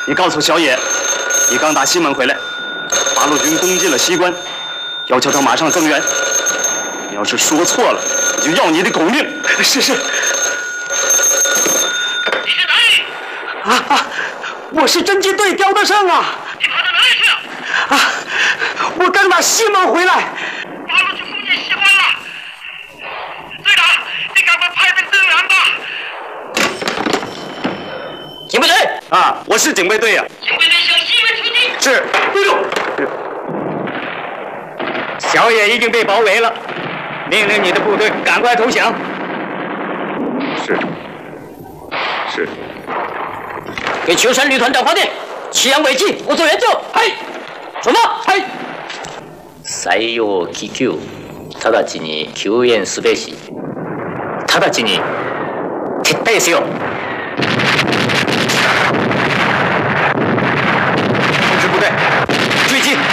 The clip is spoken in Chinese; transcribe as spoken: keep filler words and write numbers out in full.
你告诉小野，你刚打西门回来，八路军攻进了西关，要求他马上增援。你要是说错了，我就要你的狗命。是是。 你是哪里？ 啊啊！我是侦缉队刁德胜啊！ 你跑到哪里去了？ 啊！我刚打西门回来。 八路军攻进西关了。队长，你赶快派兵增援吧。 警备队啊，我是警备队呀、啊。 警备队向西门出击。 是，队长。小野已经被包围了，命令你的部队赶快投降。是。是。给秋山旅团打发电，祁阳危机，我做援救。はい。什么？はい。 採用気球、直ちに救援すべし。 直ちに撤退せよ。